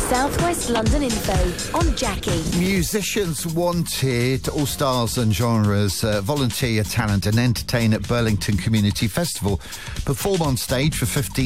South West London Info on Jackie. Musicians wanted, all styles and genres, volunteer talent and entertain at Burlington Community Festival. Perform on stage for 15